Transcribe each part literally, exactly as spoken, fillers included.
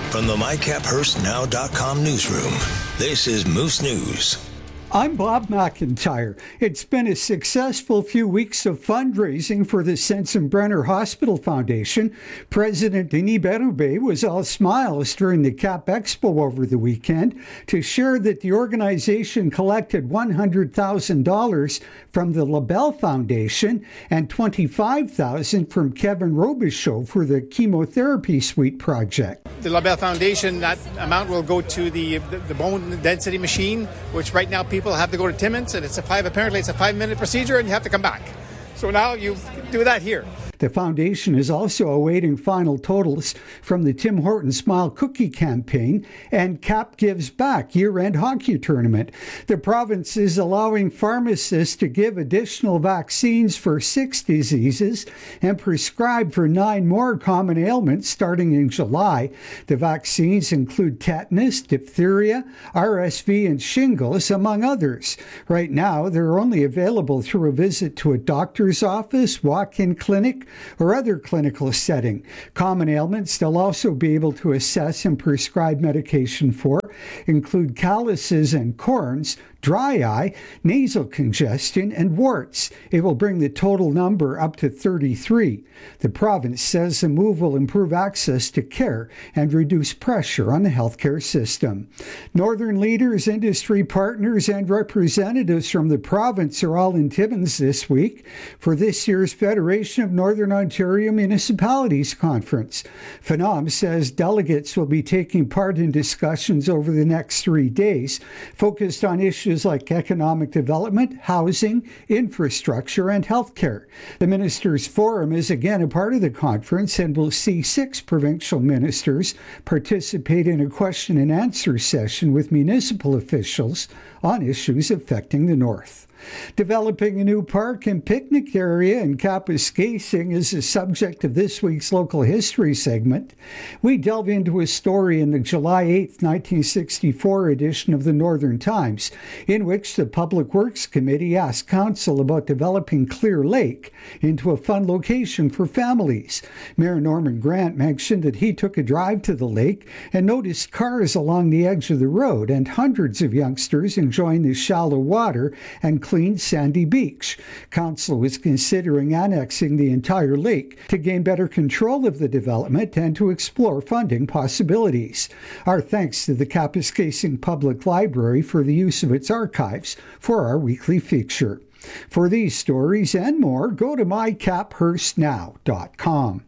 From the my cap hearst now dot com newsroom, this is Moose News. I'm Bob McIntyre. It's been a successful few weeks of fundraising for the Sensenbrenner Hospital Foundation. President Denis Bérubé was all smiles during the Cap Expo over the weekend to share that the organization collected one hundred thousand dollars from the LaBelle Foundation and twenty-five thousand dollars from Kevin Robichaud for the chemotherapy suite project. The LaBelle Foundation, that amount will go to the, the, the bone density machine, which right now people People have to go to Timmins, and it's a five. Apparently, it's a five-minute procedure, and you have to come back. So now you do that here. The foundation is also awaiting final totals from the Tim Hortons Smile Cookie campaign and Cap Gives Back year-end hockey tournament. The province is allowing pharmacists to give additional vaccines for six diseases and prescribe for nine more common ailments starting in July. The vaccines include tetanus, diphtheria, R S V, and shingles, among others. Right now, they're only available through a visit to a doctor's office, walk-in clinic, or other clinical setting. Common ailments they'll also be able to assess and prescribe medication for include calluses and corns, dry eye, nasal congestion, and warts. It will bring the total number up to thirty-three. The province says the move will improve access to care and reduce pressure on the healthcare system. Northern leaders, industry partners, and representatives from the province are all in Timmins this week for this year's Federation of Northern Ontario Municipalities Conference. FNOM says delegates will be taking part in discussions over the next three days focused on issues like economic development, housing, infrastructure, and healthcare. The Ministers' Forum is again a part of the conference and will see six provincial ministers participate in a question and answer session with municipal officials on issues affecting the North. Developing a new park and picnic area in Kapuskasing is the subject of this week's Local History segment. We delve into a story in the July eighth, nineteen sixty-four edition of the Northern Times, in which the Public Works Committee asked Council about developing Clear Lake into a fun location for families. Mayor Norman Grant mentioned that he took a drive to the lake and noticed cars along the edge of the road and hundreds of youngsters enjoying the shallow water and clean sandy beach. Council was considering annexing the entire lake to gain better control of the development and to explore funding possibilities. Our thanks to the Kapuskasing Public Library for the use of its archives for our weekly feature. For these stories and more, go to my cap hearst now dot com.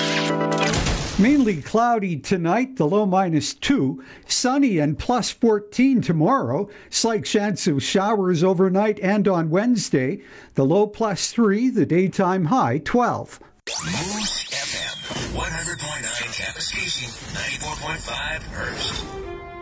Mainly cloudy tonight, the low minus two. Sunny and plus fourteen tomorrow. Slight chance of showers overnight and on Wednesday. The low plus three, the daytime high twelve. Moose F M, one hundred point nine Kapuskasing, ninety-four point five Hearst.